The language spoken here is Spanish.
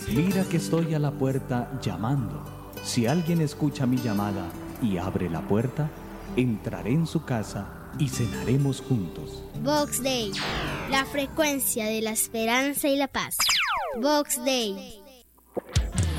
Mira que estoy a la puerta llamando. Si alguien escucha mi llamada y abre la puerta, entraré en su casa y cenaremos juntos. Vox Day, la frecuencia de la esperanza y la paz. Vox Day.